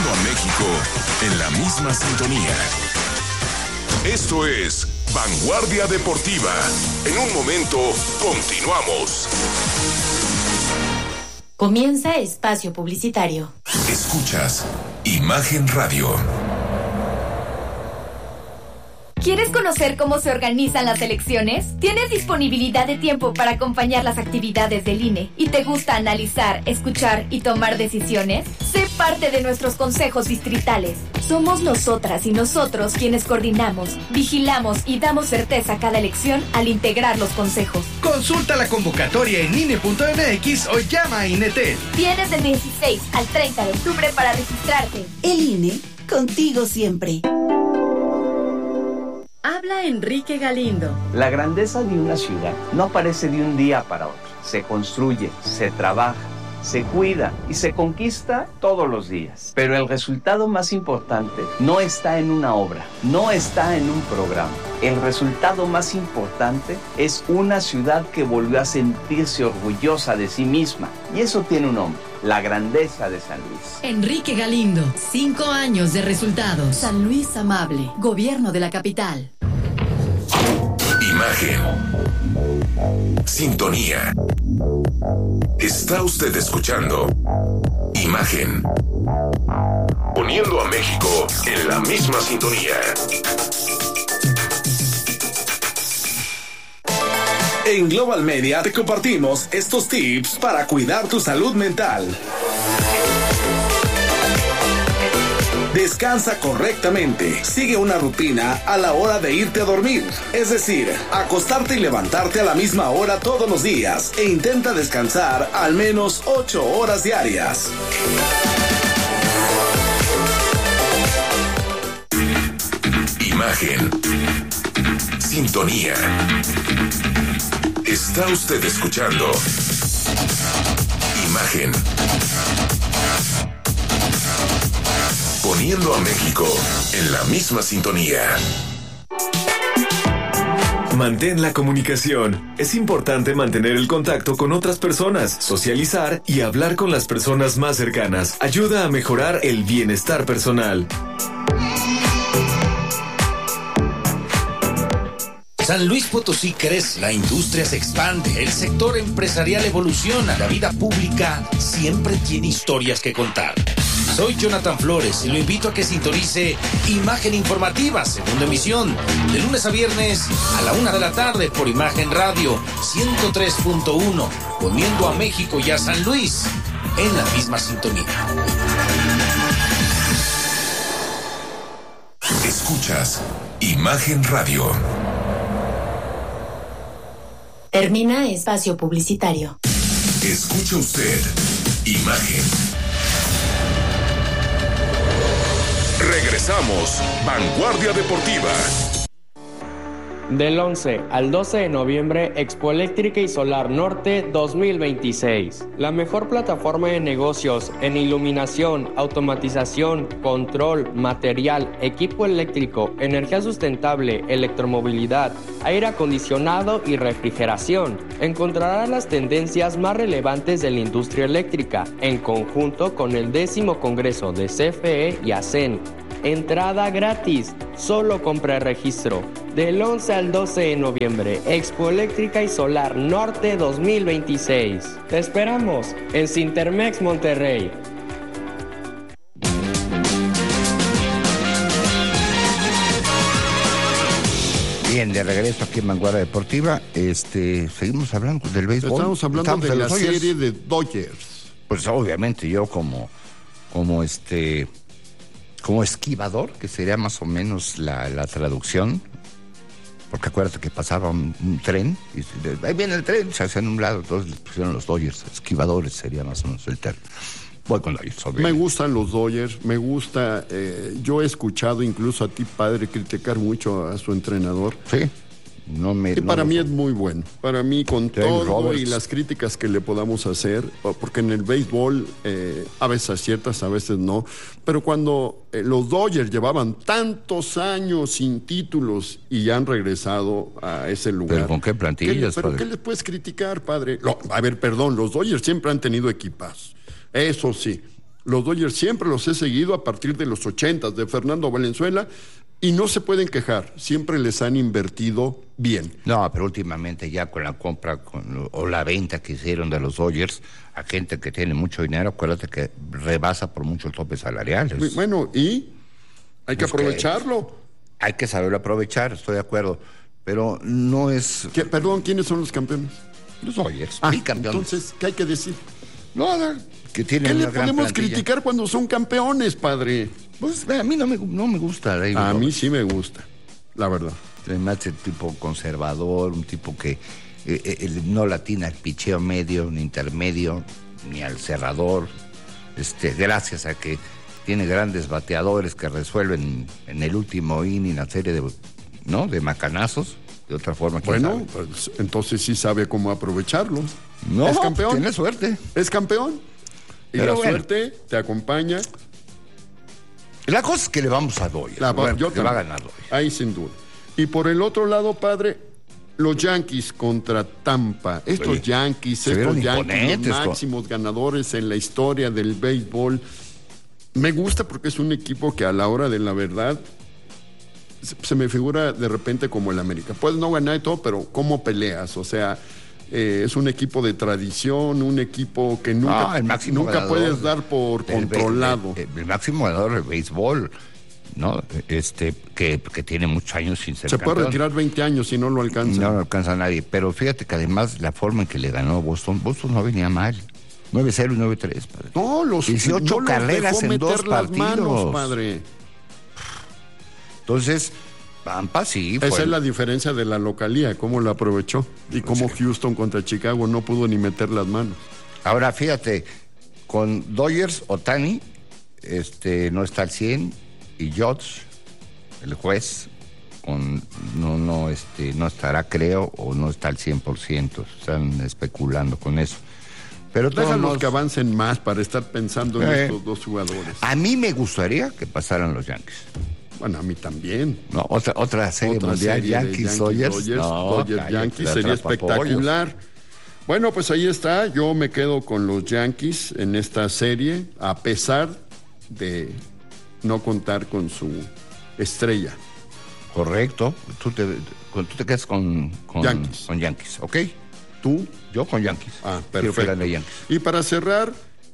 poniendo a México en la misma sintonía. Esto es Vanguardia Deportiva. En un momento, continuamos. Comienza espacio publicitario. Escuchas Imagen Radio. ¿Quieres conocer cómo se organizan las elecciones? ¿Tienes disponibilidad de tiempo para acompañar las actividades del INE? ¿Y te gusta analizar, escuchar y tomar decisiones? Sé parte de nuestros consejos distritales. Somos nosotras y nosotros quienes coordinamos, vigilamos y damos certeza a cada elección al integrar los consejos. Consulta la convocatoria en INE.mx o llama a INETEL. Tienes del 16 al 30 de octubre para registrarte. El INE, contigo siempre. Habla Enrique Galindo. La grandeza de una ciudad no aparece de un día para otro. Se construye, se trabaja, se cuida y se conquista todos los días. Pero el resultado más importante no está en una obra, no está en un programa. El resultado más importante es una ciudad que volvió a sentirse orgullosa de sí misma. Y eso tiene un nombre: la grandeza de San Luis. Enrique Galindo, 5 años de resultados. San Luis Amable, Gobierno de la Capital. Imagen. Sintonía. Está usted escuchando Imagen. Poniendo a México en la misma sintonía. En Global Media te compartimos estos tips para cuidar tu salud mental. Descansa correctamente. Sigue una rutina a la hora de irte a dormir. Es decir, acostarte y levantarte a la misma hora todos los días. E intenta descansar al menos 8 horas diarias. Imagen. Sintonía. Está usted escuchando Imagen. Poniendo a México en la misma sintonía. Mantén la comunicación. Es importante mantener el contacto con otras personas, socializar y hablar con las personas más cercanas. Ayuda a mejorar el bienestar personal. San Luis Potosí crece, la industria se expande, el sector empresarial evoluciona, la vida pública siempre tiene historias que contar. Soy Jonathan Flores y lo invito a que sintonice Imagen Informativa, segunda emisión, de lunes a viernes a la 1 de la tarde por Imagen Radio 103.1, poniendo a México y a San Luis en la misma sintonía. Escuchas Imagen Radio. Termina espacio publicitario. Escucha usted Imagen. Regresamos, Vanguardia Deportiva. Del 11 al 12 de noviembre, Expo Eléctrica y Solar Norte 2026. La mejor plataforma de negocios en iluminación, automatización, control, material, equipo eléctrico, energía sustentable, electromovilidad, aire acondicionado y refrigeración. Encontrarás las tendencias más relevantes de la industria eléctrica, en conjunto con el 10º Congreso de CFE y ACEN. Entrada gratis, solo compra registro. Del 11 al 12 de noviembre, Expo Eléctrica y Solar Norte 2026. Te esperamos en Cintermex Monterrey. Bien, de regreso aquí en Vanguardia Deportiva, seguimos hablando del béisbol. Estamos hablando de la serie de Dodgers. Pues obviamente yo como esquivador, que sería más o menos la traducción, porque acuérdate que pasaba un tren, y ahí viene el tren, se hacía en un lado, entonces les pusieron los Dodgers, esquivadores sería más o menos el término. Voy con me gustan los Dodgers, me gusta, yo he escuchado incluso a ti, padre, criticar mucho a su entrenador. Sí. Para mí es muy bueno. Para mí, con todo Roberts y las críticas que le podamos hacer, porque en el béisbol a veces aciertas, a veces no. Pero cuando los Dodgers llevaban tantos años sin títulos y ya han regresado a ese lugar. ¿Pero con qué plantillas, padre? ¿Qué les puedes criticar, padre? Los Dodgers siempre han tenido equipas. Eso sí. Los Dodgers siempre los he seguido a partir de los 80s, de Fernando Valenzuela, y no se pueden quejar, siempre les han invertido bien. No, pero últimamente ya con la compra o la venta que hicieron de los Dodgers a gente que tiene mucho dinero, acuérdate que rebasa por muchos topes salariales. Bueno, y hay que aprovecharlo. Hay que saberlo aprovechar, estoy de acuerdo, pero no es... Perdón, ¿quiénes son los campeones? Los Dodgers, bicampeones. Entonces, ¿qué hay que decir? Nada, que tienen ¿Qué una le gran podemos plantilla? criticar cuando son campeones, padre? Pues a mí no me gusta. A mí sí me gusta, la verdad. Además, el tipo conservador, un tipo que no latina al picheo medio, ni intermedio, ni al cerrador. Gracias a que tiene grandes bateadores que resuelven en el último inning una serie de macanazos. De otra forma, bueno, pues, entonces sí sabe cómo aprovecharlo. No, es campeón. Tiene suerte. Es campeón. Y pero la suerte te acompaña. La cosa es que le vamos a Dodgers. Que va a ganar Dodgers. Ahí sin duda. Y por el otro lado, padre, los Yankees contra Tampa. Estos Yankees, los máximos ganadores en la historia del béisbol. Me gusta porque es un equipo que a la hora de la verdad se me figura de repente como el América. Puedes no ganar y todo, pero ¿cómo peleas? O sea, es un equipo de tradición, un equipo que nunca puedes dar por controlado. El máximo ganador del béisbol, ¿no? Que tiene muchos años sin ser campeón. Se puede retirar 20 años si no lo alcanza. No lo alcanza nadie, pero fíjate que además la forma en que le ganó Boston no venía mal. 9-0 y 9-3, padre. No, 18 carreras en 2 partidos. Manos, padre. Entonces, Tampa sí. Esa es la diferencia de la localía, cómo la aprovechó y cómo Houston contra Chicago no pudo ni meter las manos. Ahora, fíjate, con Dodgers, Ohtani, no está al 100 y Judge, el juez, no estará, creo, o no está al 100%. Están especulando con eso. Pero déjalos que avancen más para estar pensando en estos dos jugadores. A mí me gustaría que pasaran los Yankees. Bueno, a mí también. No, otra serie mundial, Yankees, Dodgers. Dodgers, Yankees, sería espectacular. Bueno, pues ahí está. Yo me quedo con los Yankees en esta serie, a pesar de no contar con su estrella. Correcto. Tú te quedas con Yankees. Con Yankees, ¿ok? ¿Tú? Yo con Yankees. Perfecto. Yankees. Y para cerrar,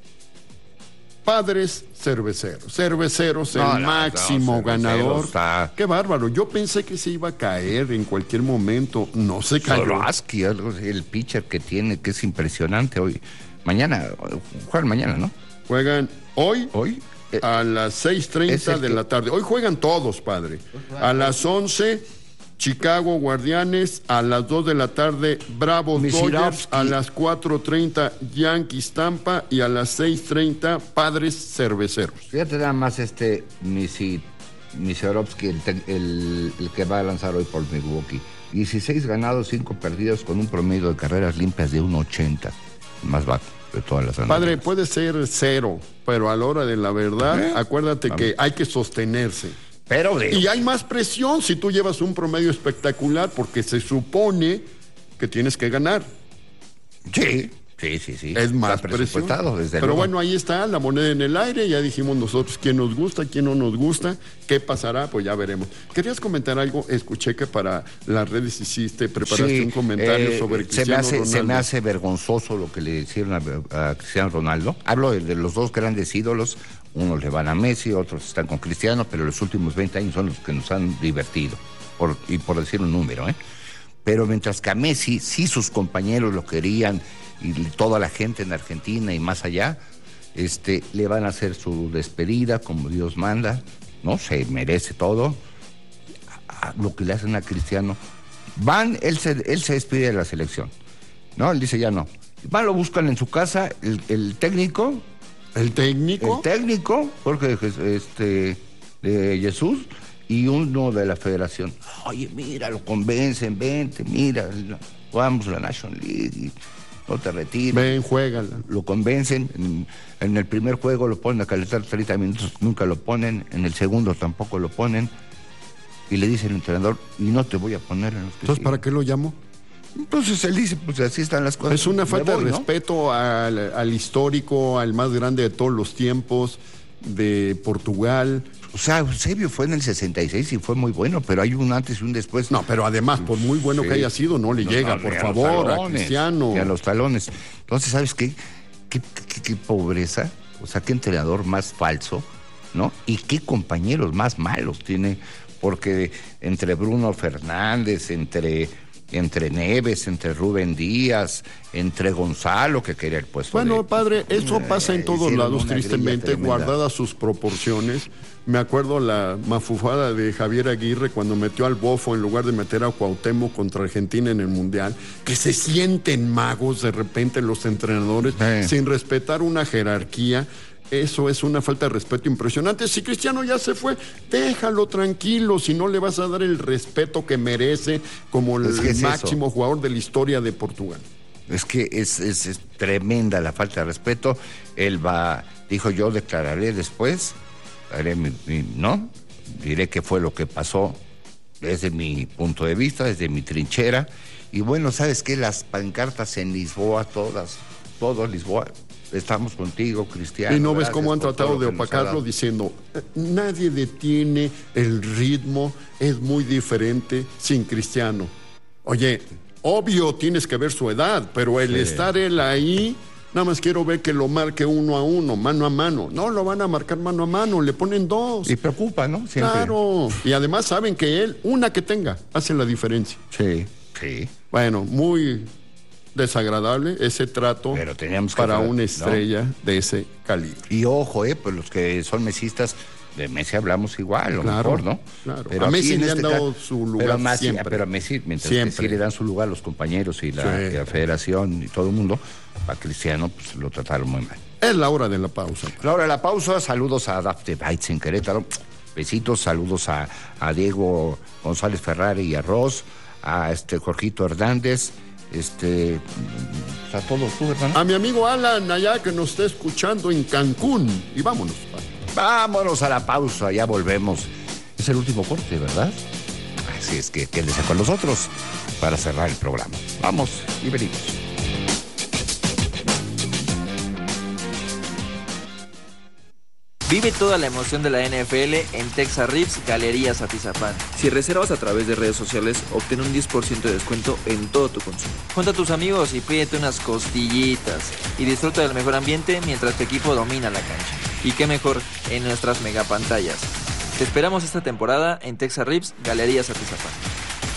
Padres Cerveceros. Cerveceros, el máximo ganador. Qué bárbaro. Yo pensé que se iba a caer en cualquier momento. No se cayó. Soroski, el pitcher que tiene, que es impresionante hoy. Juegan mañana, ¿no? Juegan hoy a las 6:30 de la tarde. Hoy juegan todos, padre. A las 11... Chicago Guardianes, a las 2 de la tarde Bravos Dodgers, a las 4:30 Yankees Tampa y a las 6:30 Padres Cerveceros. Fíjate nada más Misiorowski, el que va a lanzar hoy por Milwaukee. 16 ganados, 5 perdidos con un promedio de carreras limpias de 1.80. Más bajo de todas las Padre, ganadas. Puede ser 0, pero a la hora de la verdad, acuérdate que hay que sostenerse. Y hay más presión si tú llevas un promedio espectacular porque se supone que tienes que ganar. Sí. Es más presión. Pero bueno, ahí está la moneda en el aire. Ya dijimos nosotros quién nos gusta, quién no nos gusta. ¿Qué pasará? Pues ya veremos. ¿Querías comentar algo? Escuché que para las redes preparaste un comentario sobre Cristiano Ronaldo. Se me hace vergonzoso lo que le hicieron a Cristiano Ronaldo. Hablo de los dos grandes ídolos. Unos le van a Messi, otros están con Cristiano, pero los últimos 20 años son los que nos han divertido, por decir un número, ¿eh? Pero mientras que a Messi, sí sus compañeros lo querían, y toda la gente en Argentina y más allá, le van a hacer su despedida como Dios manda, ¿no? Se merece todo. Lo que le hacen a Cristiano. Él se despide de la selección, ¿no? Él dice ya no. Lo buscan en su casa, el técnico... ¿El técnico? El técnico, Jorge de Jesús, y uno de la federación. Oye, mira, lo convencen, vente, mira, vamos a la National League, no te retires. Ven, juégala. Lo convencen, en el primer juego lo ponen a calentar 30 minutos, nunca lo ponen, en el segundo tampoco lo ponen, y le dice el entrenador, y no te voy a poner en los que Entonces, ¿para qué lo llamo? Entonces él dice, pues así están las cosas. Es una falta voy, de ¿no? respeto al histórico, al más grande de todos los tiempos, de Portugal. O sea, Eusebio fue en el 66 y fue muy bueno, pero hay un antes y un después. No, pero además, por muy bueno que haya sido, no le llega, por favor, a Cristiano. Y a los talones. Entonces, ¿sabes qué? Qué pobreza, o sea, qué entrenador más falso, ¿no? Y qué compañeros más malos tiene, porque entre Bruno Fernández, entre Neves, entre Rubén Díaz, entre Gonzalo, que quería el puesto. Bueno, padre, eso pasa en todos lados, tristemente, guardadas sus proporciones. Me acuerdo la mafufada de Javier Aguirre cuando metió al Bofo en lugar de meter a Cuauhtémoc contra Argentina en el Mundial, que se sienten magos de repente los entrenadores, sin respetar una jerarquía. Eso es una falta de respeto impresionante. Si Cristiano ya se fue, déjalo tranquilo, si no le vas a dar el respeto que merece como el máximo jugador de la historia de Portugal. Es que es tremenda la falta de respeto. Él dijo, yo declararé después, haré ¿no? Diré qué fue lo que pasó desde mi punto de vista, desde mi trinchera. Y bueno, ¿sabes qué? Las pancartas en Lisboa, todos Lisboa, estamos contigo, Cristiano. Y no ves cómo han tratado de opacarlo diciendo, nadie detiene el ritmo, es muy diferente sin Cristiano. Oye, obvio tienes que ver su edad, pero el estar él ahí, nada más quiero ver que lo marque 1 a 1, mano a mano. No lo van a marcar mano a mano, le ponen 2. Y preocupa, ¿no? Siempre. Claro. Y además saben que él, una que tenga, hace la diferencia. Sí. Bueno, muy desagradable ese trato para una estrella de ese calibre. Y ojo, pues los que son mesistas, de Messi hablamos igual, lo mejor, ¿no? Claro. Pero a Messi le han dado su lugar siempre. Pero a Messi, mientras Messi le dan su lugar a los compañeros y la federación y todo el mundo, a Cristiano pues lo trataron muy mal. Es la hora de la pausa. La hora de la pausa, saludos a Dafte Bites en Querétaro, besitos, saludos a Diego González Ferrari y a Ross, a Jorgito Hernández, a todos tú, hermano. A mi amigo Alan allá que nos está escuchando en Cancún. Y vámonos. Vámonos a la pausa, ya volvemos. Es el último corte, ¿verdad? Así es que quédese con nosotros para cerrar el programa. Vamos y venimos. Vive toda la emoción de la NFL en Texa Rips Galerías Atizapán. Si reservas a través de redes sociales, obtén un 10% de descuento en todo tu consumo. Junta a tus amigos y pídete unas costillitas y disfruta del mejor ambiente mientras tu equipo domina la cancha. Y qué mejor, en nuestras megapantallas. Te esperamos esta temporada en Texa Rips Galerías Atizapán.